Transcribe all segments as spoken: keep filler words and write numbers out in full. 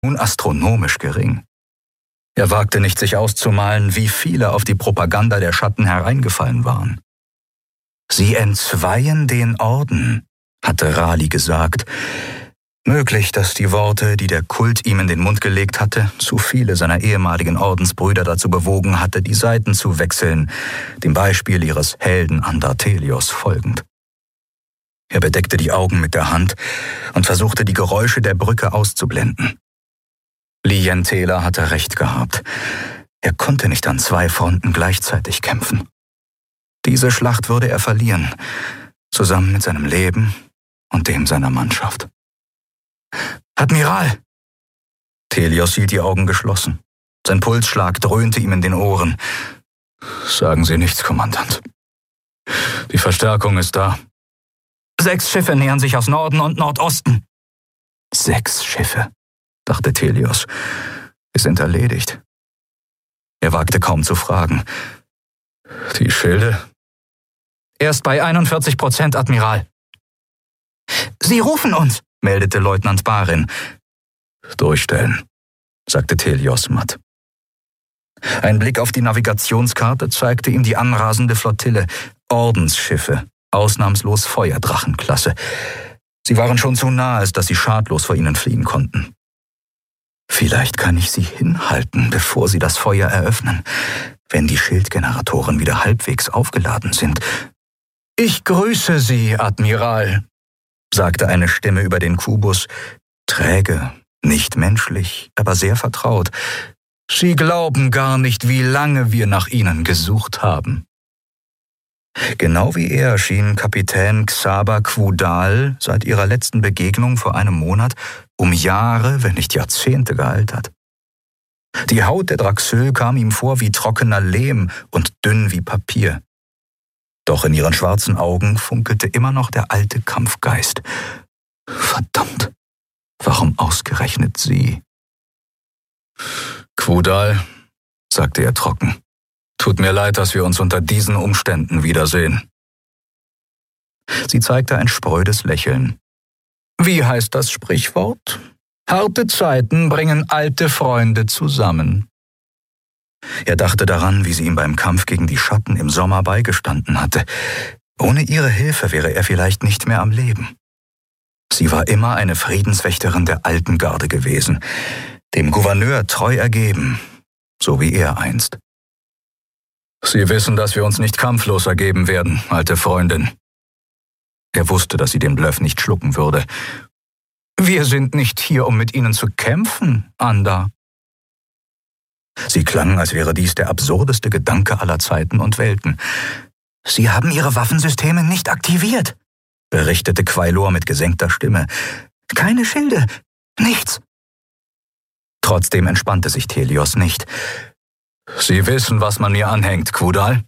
nun astronomisch gering. Er wagte nicht, sich auszumalen, wie viele auf die Propaganda der Schatten hereingefallen waren. »Sie entzweien den Orden«, hatte Raleigh gesagt. Möglich, dass die Worte, die der Kult ihm in den Mund gelegt hatte, zu viele seiner ehemaligen Ordensbrüder dazu bewogen hatte, die Seiten zu wechseln, dem Beispiel ihres Helden Andartelios folgend. Er bedeckte die Augen mit der Hand und versuchte, die Geräusche der Brücke auszublenden. Lien Taylor hatte recht gehabt. Er konnte nicht an zwei Fronten gleichzeitig kämpfen. Diese Schlacht würde er verlieren, zusammen mit seinem Leben und dem seiner Mannschaft. »Admiral!« Telios hielt die Augen geschlossen. Sein Pulsschlag dröhnte ihm in den Ohren. »Sagen Sie nichts, Kommandant. Die Verstärkung ist da.« »Sechs Schiffe nähern sich aus Norden und Nordosten.« »Sechs Schiffe«, dachte Telios. »Wir sind erledigt.« Er wagte kaum zu fragen. »Die Schilde?« »Erst bei einundvierzig Prozent, Admiral.« »Sie rufen uns«, meldete Leutnant Barin. »Durchstellen«, sagte Telios matt. Ein Blick auf die Navigationskarte zeigte ihm die anrasende Flottille, Ordensschiffe, ausnahmslos Feuerdrachenklasse. Sie waren schon zu nahe, als dass sie schadlos vor ihnen fliehen konnten. Vielleicht kann ich sie hinhalten, bevor sie das Feuer eröffnen, wenn die Schildgeneratoren wieder halbwegs aufgeladen sind. »Ich grüße Sie, Admiral«, sagte eine Stimme über den Kubus, träge, nicht menschlich, aber sehr vertraut. »Sie glauben gar nicht, wie lange wir nach Ihnen gesucht haben.« Genau wie er schien Kapitän Xaber Quudal seit ihrer letzten Begegnung vor einem Monat um Jahre, wenn nicht Jahrzehnte gealtert. Die Haut der Draxül kam ihm vor wie trockener Lehm und dünn wie Papier. Doch in ihren schwarzen Augen funkelte immer noch der alte Kampfgeist. Verdammt, warum ausgerechnet sie? »Quudal«, sagte er trocken, »tut mir leid, dass wir uns unter diesen Umständen wiedersehen.« Sie zeigte ein sprödes Lächeln. »Wie heißt das Sprichwort? Harte Zeiten bringen alte Freunde zusammen.« Er dachte daran, wie sie ihm beim Kampf gegen die Schatten im Sommer beigestanden hatte. Ohne ihre Hilfe wäre er vielleicht nicht mehr am Leben. Sie war immer eine Friedenswächterin der alten Garde gewesen, dem Gouverneur treu ergeben, so wie er einst. »Sie wissen, dass wir uns nicht kampflos ergeben werden, alte Freundin.« Er wusste, dass sie den Bluff nicht schlucken würde. »Wir sind nicht hier, um mit Ihnen zu kämpfen, Anda.« Sie klang, als wäre dies der absurdeste Gedanke aller Zeiten und Welten. »Sie haben Ihre Waffensysteme nicht aktiviert«, berichtete Quailor mit gesenkter Stimme. »Keine Schilde, nichts.« Trotzdem entspannte sich Telios nicht. »Sie wissen, was man mir anhängt, Quudal?«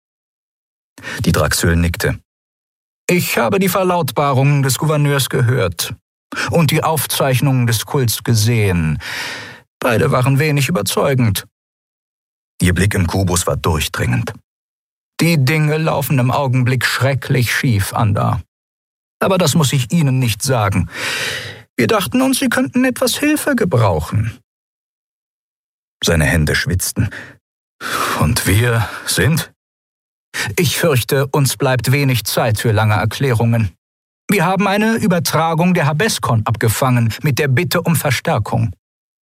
Die Draxül nickte. »Ich habe die Verlautbarungen des Gouverneurs gehört und die Aufzeichnungen des Kults gesehen. Beide waren wenig überzeugend.« Ihr Blick im Kubus war durchdringend. »Die Dinge laufen im Augenblick schrecklich schief, Anda. Aber das muss ich Ihnen nicht sagen. Wir dachten uns, Sie könnten etwas Hilfe gebrauchen.« Seine Hände schwitzten. »Und wir sind?« »Ich fürchte, uns bleibt wenig Zeit für lange Erklärungen. Wir haben eine Übertragung der Habeskon abgefangen mit der Bitte um Verstärkung.«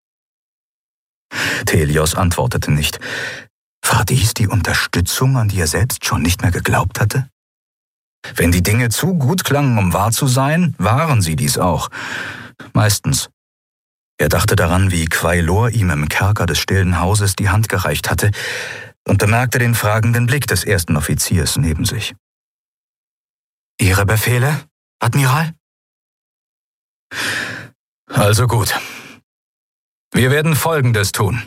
Telios antwortete nicht. War dies die Unterstützung, an die er selbst schon nicht mehr geglaubt hatte? Wenn die Dinge zu gut klangen, um wahr zu sein, waren sie dies auch. Meistens. Er dachte daran, wie Quailor ihm im Kerker des stillen Hauses die Hand gereicht hatte und bemerkte den fragenden Blick des ersten Offiziers neben sich. »Ihre Befehle, Admiral?« »Also gut. Wir werden Folgendes tun.«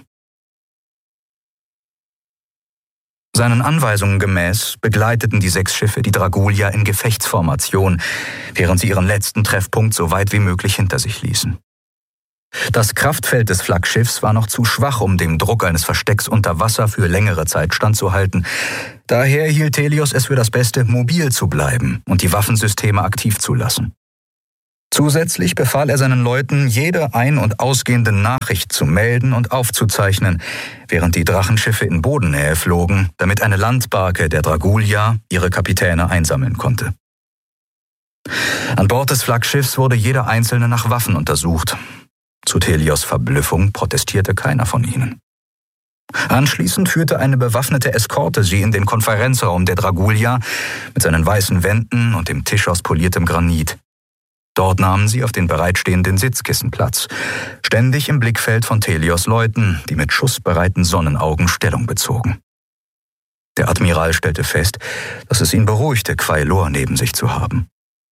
Seinen Anweisungen gemäß begleiteten die sechs Schiffe die Dragulia in Gefechtsformation, während sie ihren letzten Treffpunkt so weit wie möglich hinter sich ließen. Das Kraftfeld des Flaggschiffs war noch zu schwach, um dem Druck eines Verstecks unter Wasser für längere Zeit standzuhalten. Daher hielt Telios es für das Beste, mobil zu bleiben und die Waffensysteme aktiv zu lassen. Zusätzlich befahl er seinen Leuten, jede ein- und ausgehende Nachricht zu melden und aufzuzeichnen, während die Drachenschiffe in Bodennähe flogen, damit eine Landbarke der Dragulia ihre Kapitäne einsammeln konnte. An Bord des Flaggschiffs wurde jeder Einzelne nach Waffen untersucht. Zu Thelios' Verblüffung protestierte keiner von ihnen. Anschließend führte eine bewaffnete Eskorte sie in den Konferenzraum der Dragulia mit seinen weißen Wänden und dem Tisch aus poliertem Granit. Dort nahmen sie auf den bereitstehenden Sitzkissen Platz, ständig im Blickfeld von Thelios' Leuten, die mit schussbereiten Sonnenaugen Stellung bezogen. Der Admiral stellte fest, dass es ihn beruhigte, Quailor neben sich zu haben.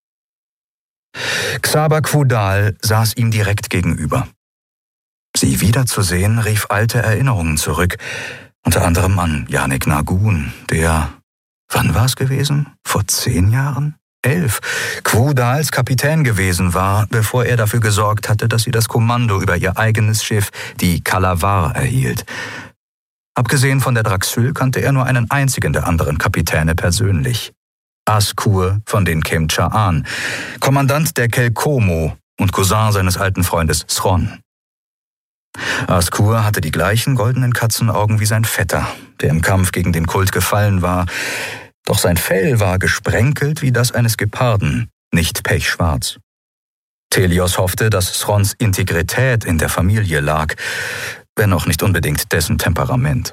Xaber Quudal saß ihm direkt gegenüber. Sie wiederzusehen rief alte Erinnerungen zurück, unter anderem an Yanik Nagun, der, wann war es gewesen? Vor zehn Jahren? Elf, Quudals Kapitän gewesen war, bevor er dafür gesorgt hatte, dass sie das Kommando über ihr eigenes Schiff, die Kalavar, erhielt. Abgesehen von der Draxyl kannte er nur einen einzigen der anderen Kapitäne persönlich. Askur von den Kemcha'an, Kommandant der Kelkomo und Cousin seines alten Freundes Sron. Askur hatte die gleichen goldenen Katzenaugen wie sein Vetter, der im Kampf gegen den Kult gefallen war, doch sein Fell war gesprenkelt wie das eines Geparden, nicht pechschwarz. Thelios hoffte, dass Srons Integrität in der Familie lag, wenn auch nicht unbedingt dessen Temperament.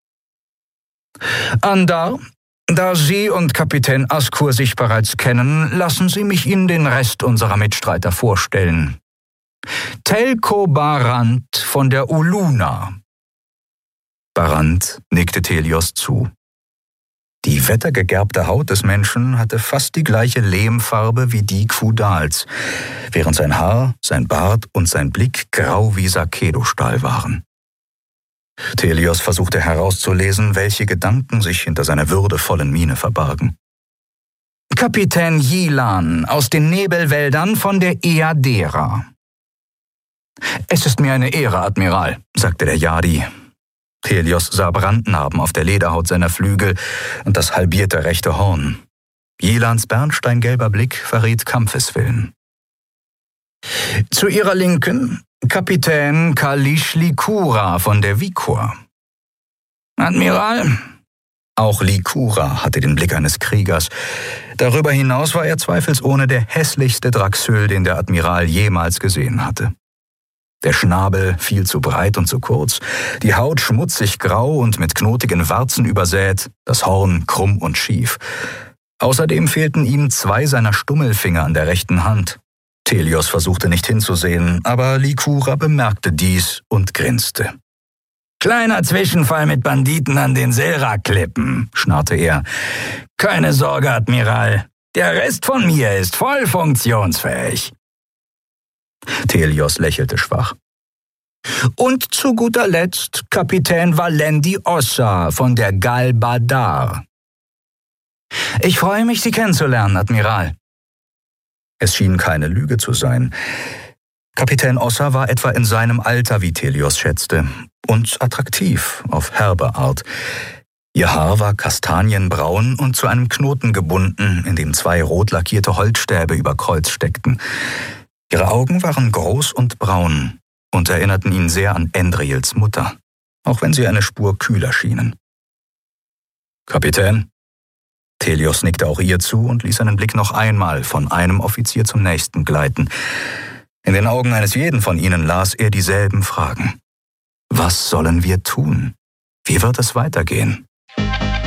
Andar, da Sie und Kapitän Askur sich bereits kennen, lassen Sie mich Ihnen den Rest unserer Mitstreiter vorstellen. Telko Barant von der Uluna. Barant nickte Thelios zu. Die wettergegerbte Haut des Menschen hatte fast die gleiche Lehmfarbe wie die Quudals, während sein Haar, sein Bart und sein Blick grau wie Sakedo-Stahl waren. Thelios versuchte herauszulesen, welche Gedanken sich hinter seiner würdevollen Miene verbargen. Kapitän Yilan aus den Nebelwäldern von der Eadera. Es ist mir eine Ehre, Admiral, sagte der Yadi. Thelios sah Brandnarben auf der Lederhaut seiner Flügel und das halbierte rechte Horn. Yilans bernsteingelber Blick verriet Kampfeswillen. Zu ihrer Linken Kapitän Kalish Likura von der Vikur. Admiral? Auch Likura hatte den Blick eines Kriegers. Darüber hinaus war er zweifelsohne der hässlichste Draxyl, den der Admiral jemals gesehen hatte. Der Schnabel viel zu breit und zu kurz, die Haut schmutzig grau und mit knotigen Warzen übersät, das Horn krumm und schief. Außerdem fehlten ihm zwei seiner Stummelfinger an der rechten Hand. Thelios versuchte nicht hinzusehen, aber Likura bemerkte dies und grinste. »Kleiner Zwischenfall mit Banditen an den Selra-Klippen«, schnarrte er. »Keine Sorge, Admiral, der Rest von mir ist voll funktionsfähig.« Thelios lächelte schwach. Und zu guter Letzt Kapitän Valendi Ossa von der Galbadar. Ich freue mich, Sie kennenzulernen, Admiral. Es schien keine Lüge zu sein. Kapitän Ossa war etwa in seinem Alter, wie Thelios schätzte, und attraktiv auf herbe Art. Ihr Haar war kastanienbraun und zu einem Knoten gebunden, in dem zwei rot lackierte Holzstäbe über Kreuz steckten. Ihre Augen waren groß und braun und erinnerten ihn sehr an Endriels Mutter, auch wenn sie eine Spur kühler schienen. »Kapitän?« Thelios nickte auch ihr zu und ließ seinen Blick noch einmal von einem Offizier zum nächsten gleiten. In den Augen eines jeden von ihnen las er dieselben Fragen. Was sollen wir tun? Wie wird es weitergehen?